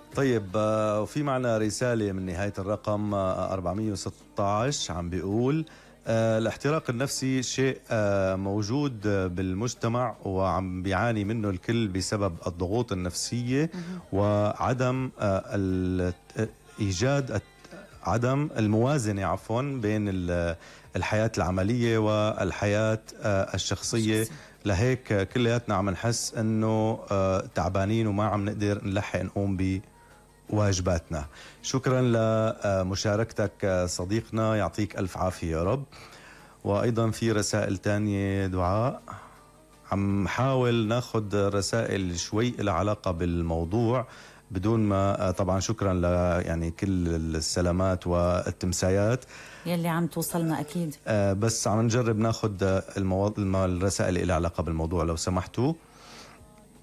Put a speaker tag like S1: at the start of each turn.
S1: طيب وفي معنا رسالة من نهاية الرقم 416 عم بيقول الاحتراق النفسي شيء موجود بالمجتمع وعم بيعاني منه الكل بسبب الضغوط النفسية وعدم إيجاد عدم الموازنة بين الحياة العملية والحياة الشخصية. لهيك كلياتنا عم نحس انه تعبانين وما عم نقدر نلحق نقوم بواجباتنا. شكرا لمشاركتك صديقنا، يعطيك ألف عافية يا رب. وأيضا في رسائل تانية دعاء، عم حاول ناخد رسائل شوي لها علاقة بالموضوع بدون ما طبعا شكرا يعني كل السلامات والتمسايات
S2: يلي عم توصلنا أكيد.
S1: بس عم نجرب ناخد الرسائل اللي لها علاقة بالموضوع لو سمحتوا.